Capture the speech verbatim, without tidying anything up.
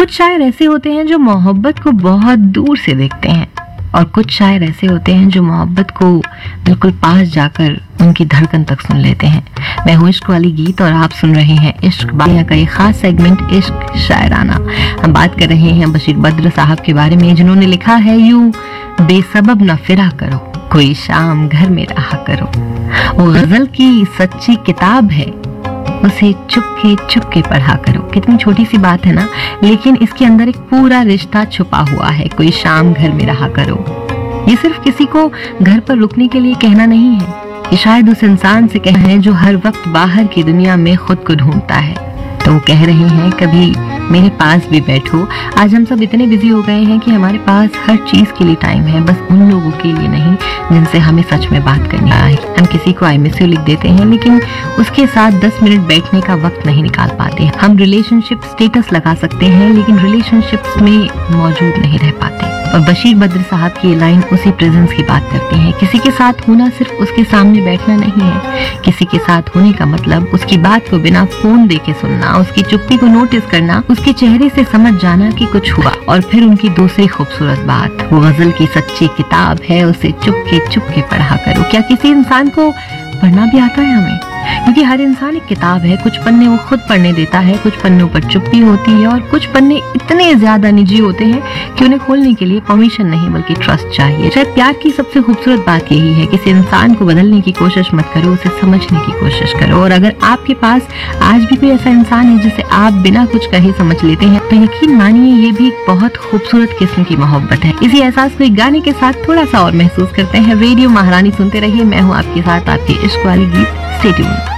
कुछ शायर ऐसे होते हैं जो मोहब्बत को बहुत दूर से देखते हैं और कुछ शायर ऐसे होते हैं जो मोहब्बत को बिल्कुल पास जाकर उनकी धड़कन तक सुन लेते हैं। मैं हूँ इश्क वाली गीत और आप सुन रहे हैं इश्क बारियां का एक खास सेगमेंट इश्क शायराना। हम बात कर रहे हैं बशीर बद्र साहब के बारे में, जिन्होंने लिखा है यूं बेसबब न फिरा करो, कोई शाम घर में रहा करो। वो गजल की सच्ची किताब है, उसे चुपके चुपके पढ़ा करो। कितनी छोटी सी बात है ना, लेकिन इसके अंदर एक पूरा रिश्ता छुपा हुआ है। कोई शाम घर में रहा करो, ये सिर्फ किसी को घर पर रुकने के लिए कहना नहीं है, ये शायद उस इंसान से कहना है जो हर वक्त बाहर की दुनिया में खुद को ढूंढता है। तो वो कह रहे हैं कभी मेरे पास भी बैठो। आज हम सब इतने बिजी हो गए हैं कि हमारे पास हर चीज के लिए टाइम है, बस उन लोगों के लिए नहीं जिनसे हमें सच में बात करनी है। हम किसी को आई मिस यू लिख देते हैं, लेकिन उसके साथ दस मिनट बैठने का वक्त नहीं निकाल पाते। हम रिलेशनशिप स्टेटस लगा सकते हैं, लेकिन रिलेशनशिप्स में मौजूद नहीं रह पाते। और बशीर बद्र साहब की ये लाइन उसी प्रेजेंस की बात करती है। किसी के साथ होना सिर्फ उसके सामने बैठना नहीं है, किसी के साथ होने का मतलब उसकी बात को बिना फोन देके सुनना, उसकी चुप्पी को नोटिस करना, उसके चेहरे से समझ जाना कि कुछ हुआ, और फिर उनकी दूसरी खूबसूरत बात, वो गजल की सच्ची किताब है, उसे चुपके चुपके पढ़ा करो। क्या किसी इंसान को पढ़ना भी आता है हमें? क्योंकि हर इंसान एक किताब है। कुछ पन्ने वो खुद पढ़ने देता है, कुछ पन्नों पर चुप्पी होती है, और कुछ पन्ने इतने ज्यादा निजी होते हैं कि उन्हें खोलने के लिए परमिशन नहीं बल्कि ट्रस्ट चाहिए। शायद प्यार की सबसे खूबसूरत बात यही है, किसी इंसान को बदलने की कोशिश मत करो, उसे समझने की कोशिश करो। और अगर आपके पास आज भी कोई ऐसा इंसान है जिसे आप बिना कुछ कहे समझ लेते हैं, तो यकीन मानिए ये भी एक बहुत खूबसूरत किस्म की मोहब्बत है। इसी एहसास को एक गाने के साथ थोड़ा सा और महसूस करते हैं। रेडियो महारानी सुनते रहिए, मैं हूँ आपके साथ आपकी इश्क वाली गीत। Stay tuned.